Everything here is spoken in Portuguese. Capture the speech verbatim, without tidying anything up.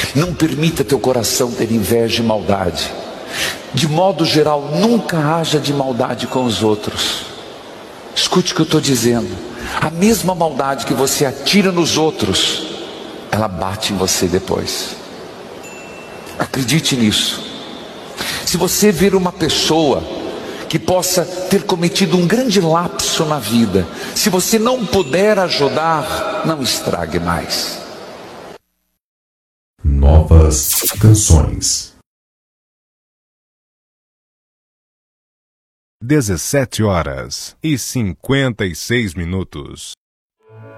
Não permita teu coração ter inveja e maldade. De modo geral, nunca haja de maldade com os outros. Escute o que eu estou dizendo. A mesma maldade que você atira nos outros, ela bate em você depois. Acredite nisso. Se você ver uma pessoa que possa ter cometido um grande lapso na vida, se você não puder ajudar, não estrague mais. Novas canções. dezessete horas e cinquenta e seis minutos.